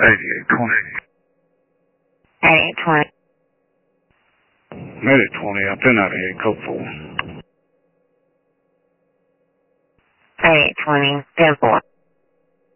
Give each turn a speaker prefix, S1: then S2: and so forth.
S1: 8820.
S2: 8820.
S1: Made it 20. I've been out of here, code 4.
S2: 8820. 10-4.